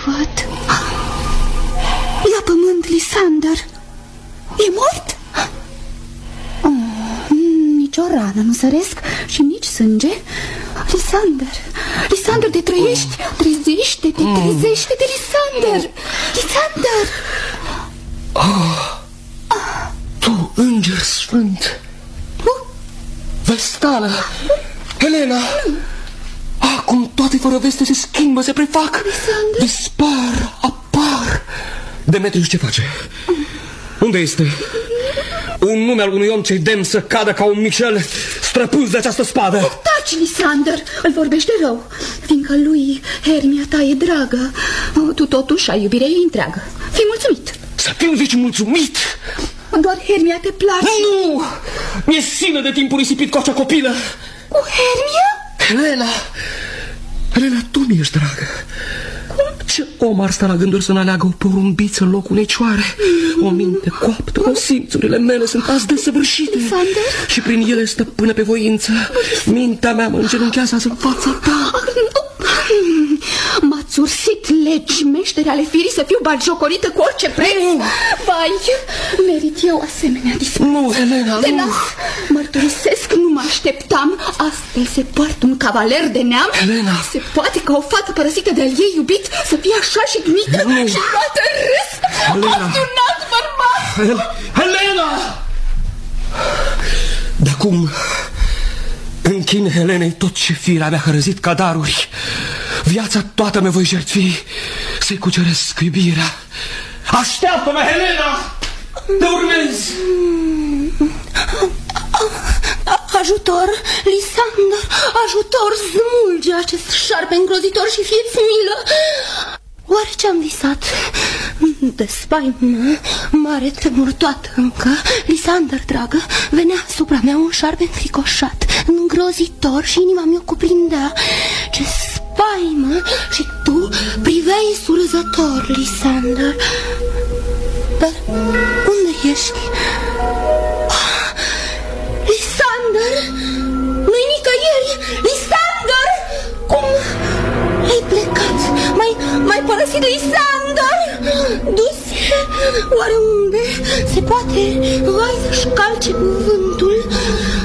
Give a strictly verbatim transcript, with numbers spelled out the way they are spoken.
văd. La pământ, Lisander. E mort? Oh, nici o rană nu săresc și nici sânge. Lisander, Lisander, te trăiești. Trezește-te, trezește-te, Lisander. Lisander. Oh, tu, înger sfânt. Vestală, Helena. Acum toate fără veste se schimbă, se prefac, dispar, apar. Demetrius ce face? Unde este? Un nume al unui om ce-i demn să cadă ca un micel străpuns de această spadă. Taci, Lisander, îl vorbește rău, fiindcă lui Hermia ta e dragă. Tu totuși ai iubirea ei întreagă. Fii mulțumit. Să fiu, zici, mulțumit? Doar Hermia te place? Nu! Mi-e silă de timpul risipit cu acea copilă. Cu Hermia? Helena, Helena, tu mi-ești dragă. Ce om ar sta la gânduri să n-aleagă o porumbiță în locul unei cioare? O minte coaptă, simțurile mele sunt azi desăvârșite. Lisander? Și prin ele stăpână pe voință. Mintea mea mă îngenunchează azi în fața ta. M-ați ursit legi meștere ale firii să fiu batjocorită cu orice preț. Vai, merit eu asemenea dispreț. Nu, Helena, Te nu. las, mărturisesc, nu mă așteptam. Astfel se poartă un cavaler de neam? Helena. Se poate ca o fată părăsită de-al ei iubit să fie așa jignită și luată în râs? Helena. Ați un alt bărbat. Hel Helena! De acum închin Helenei tot ce firea mea hărăzit ca daruri. Viața toată mă voi jertfi să-i cuceresc iubirea. Așteaptă-mă, Helena! Te urmez! Ajutor, Lisander, ajutor, smulge acest șarpe îngrozitor și fie-ți milă. Oare ce-am visat? De spaimă, mare tremur toată încă. Lisander, dragă, venea asupra mea un șarpe înfricoșat, îngrozitor și inima mi-o cuprindea. Ce spaimă! Și tu priveai surâzător, Lisander. Dar unde ești? Ah, Lisander! Nu-i nicăieri! Lisander! Cum ai plecat? M-ai părăsit, Lisander? Du-se! Oare unde? Se poate? Vai să-și calce cuvântul.